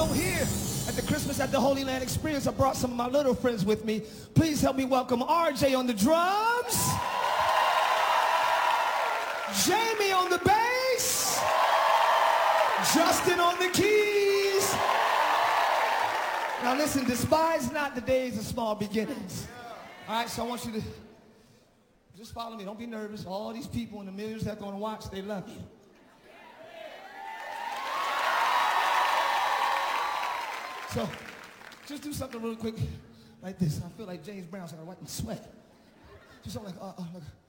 So here at the Christmas at the Holy Land Experience, I brought some of my little friends with me. Please help me welcome RJ on the drums, Jamie on the bass, Justin on the keys. Now listen, despise not the days of small beginnings. All right, so I want you to just follow me. Don't be nervous. All these people and the millions that are going to watch, they love you. So, just do something real quick like this. I feel like James Brown, so I wipe my sweat. Just something like,